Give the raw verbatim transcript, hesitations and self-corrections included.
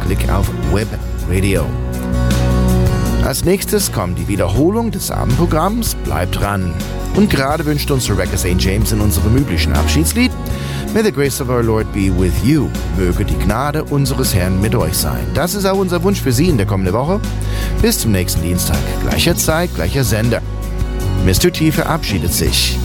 Klick auf Web Radio. Als nächstes kommt die Wiederholung des Abendprogramms. Bleibt dran. Und gerade wünscht uns Rebecca Sankt James in unserem üblichen Abschiedslied May the grace of our Lord be with you. Möge die Gnade unseres Herrn mit euch sein. Das ist auch unser Wunsch für Sie in der kommenden Woche. Bis zum nächsten Dienstag. Gleicher Zeit, gleicher Sender. Mister T verabschiedet sich.